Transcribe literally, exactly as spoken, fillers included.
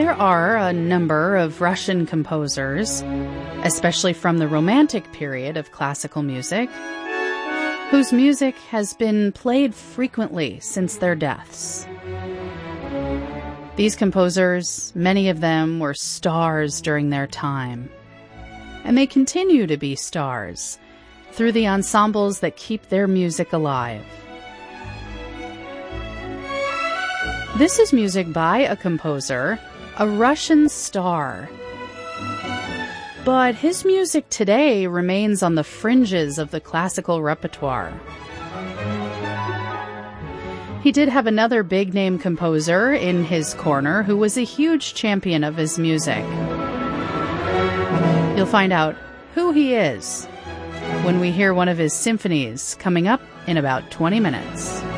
There are a number of Russian composers, especially from the Romantic period of classical music, whose music has been played frequently since their deaths. These composers, many of them were stars during their time, and they continue to be stars through the ensembles that keep their music alive. This is music by a composer, a Russian star. But his music today remains on the fringes of the classical repertoire. He did have another big-name composer in his corner who was a huge champion of his music. You'll find out who he is when we hear one of his symphonies coming up in about twenty minutes.